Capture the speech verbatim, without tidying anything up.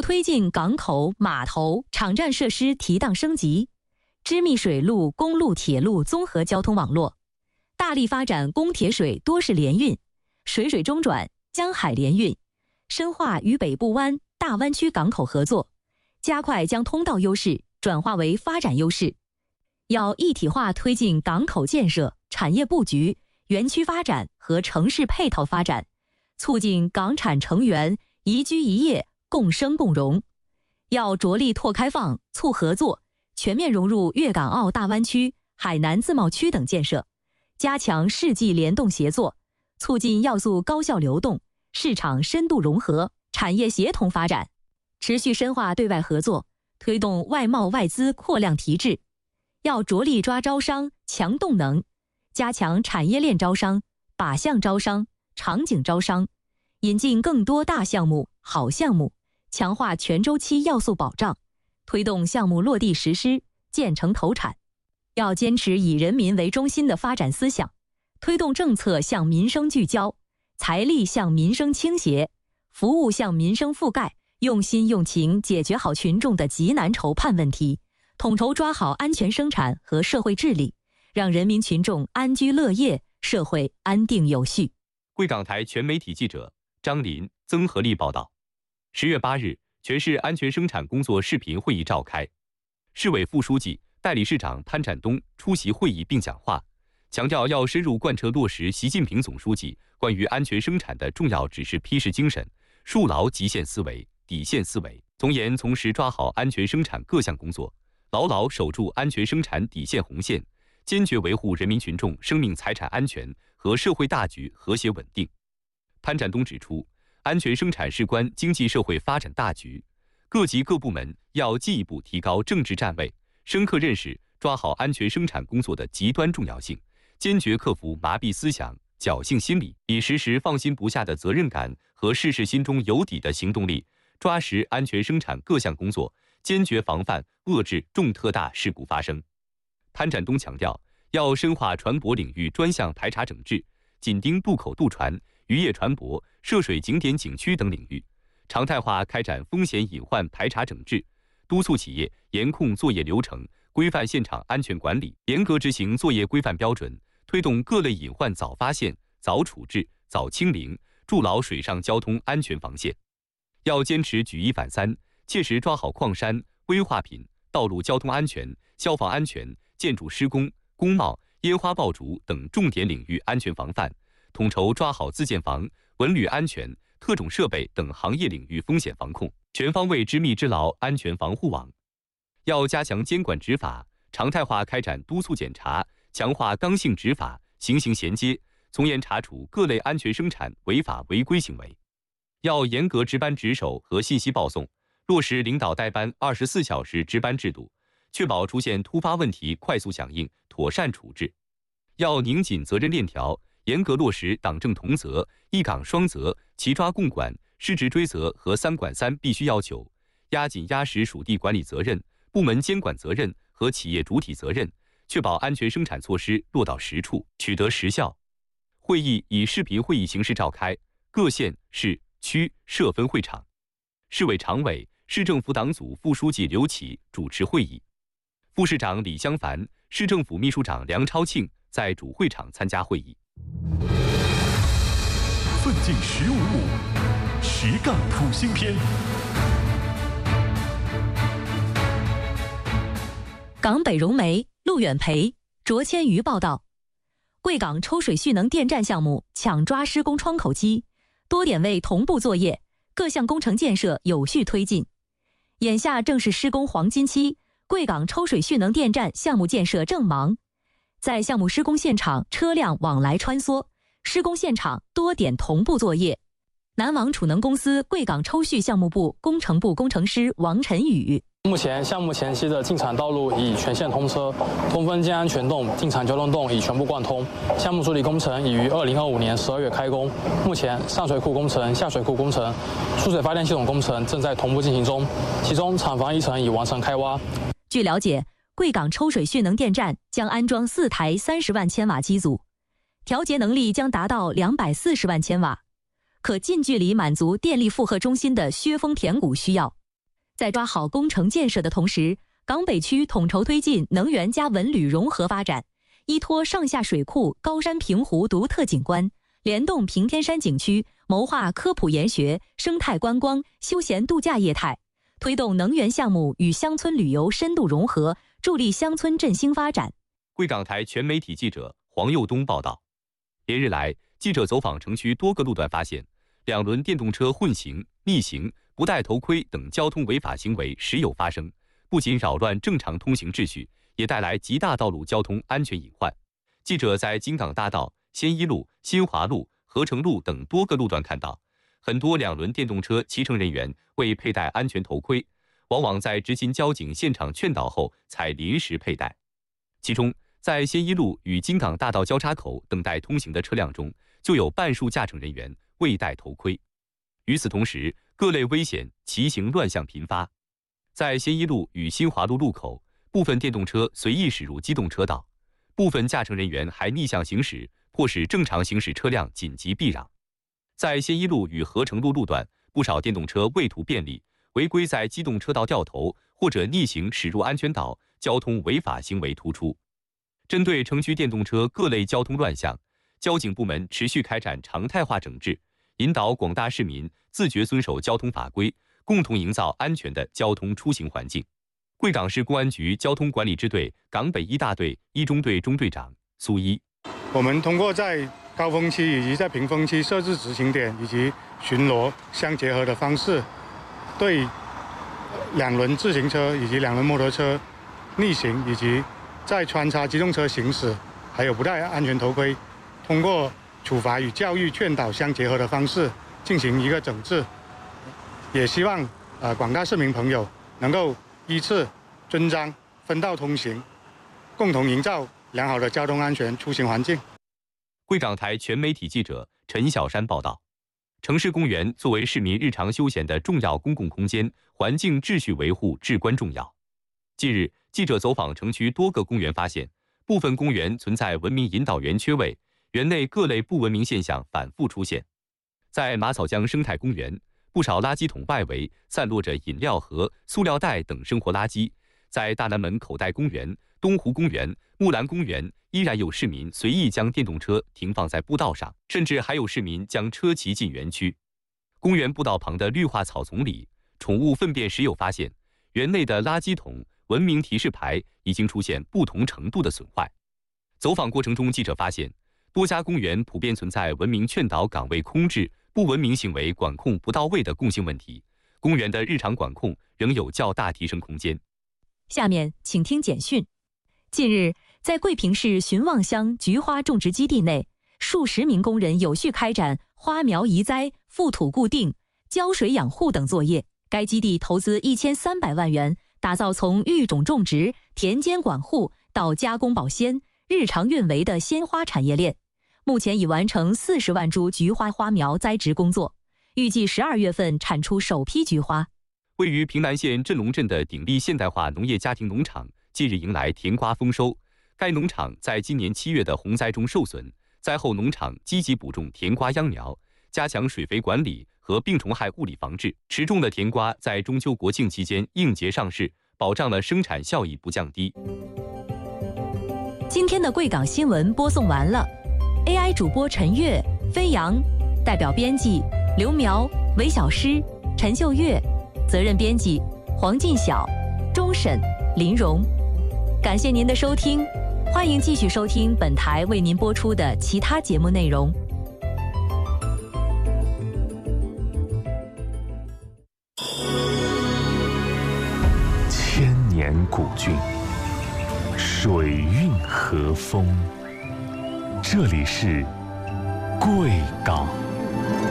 推进港口、码头、场站设施提档升级，织密水路、公路、铁路综合交通网络，大力发展公铁水多式联运、水水中转、江海联运，深化与北部湾、大湾区港口合作，加快将通道优势转化为发展优势。要一体化推进港口建设、产业布局、园区发展和城市配套发展，促进港产成员宜居宜业、共生共荣。要着力拓开放、促合作，全面融入粤港澳大湾区、海南自贸区等建设，加强世纪联动协作，促进要素高效流动、市场深度融合、产业协同发展，持续深化对外合作，推动外贸外资扩量提质。要着力抓招商、强动能，加强产业链招商、靶向招商、场景招商，引进更多大项目、好项目，强化全周期要素保障，推动项目落地实施、建成投产。要坚持以人民为中心的发展思想，推动政策向民生聚焦，财力向民生倾斜，服务向民生覆盖，用心用情解决好群众的急难愁盼问题，统筹抓好安全生产和社会治理，让人民群众安居乐业，社会安定有序。 贵港台全媒体记者张林、曾合力报道。十月八日，全市安全生产工作视频会议召开，市委副书记、代理市长潘展东出席会议并讲话，强调要深入贯彻落实习近平总书记关于安全生产的重要指示批示精神，树牢极限思维、底线思维，从严从实抓好安全生产各项工作，牢牢守住安全生产底线红线，坚决维护人民群众生命财产安全和社会大局和谐稳定。潘展东指出，安全生产事关经济社会发展大局，各级各部门要进一步提高政治站位，深刻认识抓好安全生产工作的极端重要性，坚决克服麻痹思想、侥幸心理，以时时放心不下的责任感和事事心中有底的行动力，抓实安全生产各项工作，坚决防范遏制重特大事故发生。潘展东强调，要深化船舶领域专项排查整治，紧盯渡口渡船、渔业船舶、涉水景点景区等领域，常态化开展风险隐患排查整治，督促企业严控作业流程，规范现场安全管理，严格执行作业规范标准，推动各类隐患早发现、早处置、早清零，筑牢水上交通安全防线。要坚持举一反三，切实抓好矿山、危化品、道路交通安全、消防安全、建筑施工、工贸、烟花爆竹等重点领域安全防范，统筹抓好自建房、文旅安全、特种设备等行业领域风险防控，全方位织密织牢安全防护网。要加强监管执法，常态化开展督促检查，强化刚性执法，行刑衔接，从严查处各类安全生产违法违规行为。要严格值班值守和信息报送，落实领导带班二十四小时值班制度，确保出现突发问题快速响应，妥善处置。要拧紧责任链条，严格落实党政同责、一岗双责、齐抓共管、失职追责和三管三必须要求，压紧压实属地管理责任、部门监管责任和企业主体责任，确保安全生产措施落到实处，取得实效。会议以视频会议形式召开，各县市区设分会场，市委常委、市政府党组副书记刘启主持会议，副市长李香凡、市政府秘书长梁超庆在主会场参加会议。 奋进十五五，实干普新篇。 港北融煤，陆远培、卓千余报道，贵港抽水蓄能电站项目抢抓施工窗口期，多点位同步作业，各项工程建设有序推进。眼下正是施工黄金期，贵港抽水蓄能电站项目建设正忙。在项目施工现场，车辆往来穿梭，施工现场多点同步作业。南王储能公司贵港抽蓄项目部工程部工程师王晨宇， 目前项目前期的进场道路已全线通车，通风建安全洞、进场交通洞已全部贯通。项目主体工程已于二零二五年十二月开工。目前上水库工程、下水库工程、输水发电系统工程正在同步进行中，其中厂房一层已完成开挖。 据了解，贵港抽水蓄能电站将安装四台三十万千瓦机组，调节能力将达到两百四十万千瓦，可近距离满足电力负荷中心的削峰填谷需要。 在抓好工程建设的同时，港北区统筹推进能源加文旅融合发展，依托上下水库、高山平湖独特景观，联动平天山景区，谋划科普研学、生态观光、休闲度假业态，推动能源项目与乡村旅游深度融合，助力乡村振兴发展。 贵港台全媒体记者黄佑东报道。连日来，记者走访城区多个路段，发现两轮电动车混行、逆行、不戴头盔等交通违法行为时有发生，不仅扰乱正常通行秩序，也带来极大道路交通安全隐患。记者在京港大道、先一路、新华路、合成路等多个路段看到，很多两轮电动车骑乘人员未佩戴安全头盔，往往在执勤交警现场劝导后才临时佩戴。其中，在先一路与京港大道交叉口等待通行的车辆中，就有半数驾乘人员未戴头盔。与此同时，各类危险骑行乱象频发。在先一路与新华路路口，部分电动车随意驶入机动车道，部分驾乘人员还逆向行驶，迫使正常行驶车辆紧急避让。在先一路与合成路路段，不少电动车为图便利，违规在机动车道掉头或者逆行驶入安全岛，交通违法行为突出。针对城区电动车各类交通乱象，交警部门持续开展常态化整治，引导广大市民自觉遵守交通法规，共同营造安全的交通出行环境。贵港市公安局交通管理支队港北一大队一中队中队长苏一， 我们通过在高峰期以及在平峰期设置执勤点以及巡逻相结合的方式，对两轮自行车以及两轮摩托车逆行以及在穿插机动车行驶，还有不戴安全头盔，通过处罚与教育劝导相结合的方式进行一个整治。也希望呃广大市民朋友能够依次遵章分道通行，共同营造良好的交通安全出行环境。 贵港台全媒体记者陈小山报道。城市公园作为市民日常休闲的重要公共空间，环境秩序维护至关重要。近日，记者走访城区多个公园，发现部分公园存在文明引导园缺位，园内各类不文明现象反复出现。在马草江生态公园，不少垃圾桶外围散落着饮料盒、塑料袋等生活垃圾。在大南门口袋公园、东湖公园、木兰公园，依然有市民随意将电动车停放在步道上，甚至还有市民将车骑进园区。公园步道旁的绿化草丛里，宠物粪便时有发现，园内的垃圾桶文明提示牌已经出现不同程度的损坏。走访过程中，记者发现多家公园普遍存在文明劝导岗位空置、不文明行为管控不到位的共性问题，公园的日常管控仍有较大提升空间。 下面请听简讯。近日，在桂平市寻望乡菊花种植基地内，数十名工人有序开展花苗移栽、覆土固定、浇水养护等作业。该基地投资一千三百万元，打造从育种种植、田间管护到加工保鲜、日常运维的鲜花产业链。目前已完成四十万株菊花花苗栽植工作，预计十二月份产出首批菊花。 位于平南县镇龙镇的鼎力现代化农业家庭农场近日迎来甜瓜丰收。该农场在今年七月的洪灾中受损，灾后农场积极补种甜瓜秧苗，加强水肥管理和病虫害物理防治。持种的甜瓜在中秋国庆期间应节上市，保障了生产效益不降低。 今天的贵港新闻播送完了。A I 主播陈悦、飞扬，代表编辑刘苗、韦小诗、陈秀月，责任编辑黄进晓、钟审、林荣。感谢您的收听，欢迎继续收听本台为您播出的其他节目内容。 千年古郡，水韵和风。这里是贵港。